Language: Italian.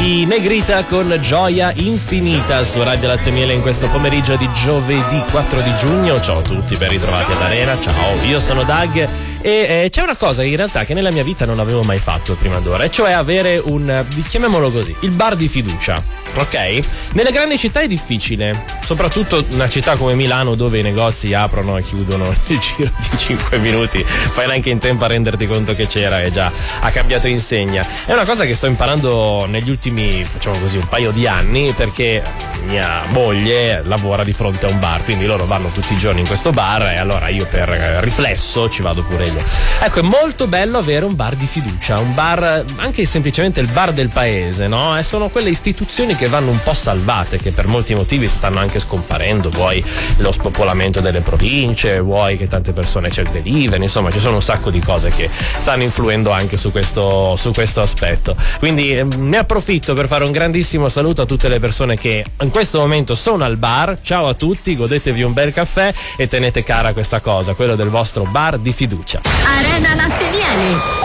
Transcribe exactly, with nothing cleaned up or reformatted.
I Negrita con Gioia Infinita su Radio Latte Miele in questo pomeriggio di giovedì quattro di giugno. Ciao a tutti, ben ritrovati ad Arena. Ciao, io sono Doug e eh, c'è una cosa in realtà che nella mia vita non avevo mai fatto prima d'ora, e cioè avere un, chiamiamolo così, il bar di fiducia. Ok? Nelle grandi città è difficile, soprattutto una città come Milano dove i negozi aprono e chiudono nel giro di cinque minuti, fai neanche in tempo a renderti conto che c'era e già ha cambiato insegna. È una cosa che sto imparando negli ultimi, facciamo così, un paio di anni, perché mia moglie lavora di fronte a un bar, quindi loro vanno tutti i giorni in questo bar e allora io per riflesso ci vado pure io. Ecco, è molto bello avere un bar di fiducia, un bar, anche semplicemente il bar del paese, no? E sono quelle istituzioni che vanno un po' salvate, che per molti motivi stanno anche scomparendo, vuoi lo spopolamento delle province, vuoi che tante persone c'è il delivery, insomma ci sono un sacco di cose che stanno influendo anche su questo, su questo aspetto. Quindi eh, ne approfitto per fare un grandissimo saluto a tutte le persone che in questo momento sono al bar. Ciao a tutti, godetevi un bel caffè e tenete cara questa cosa, quello del vostro bar di fiducia. Arena Latte Miele.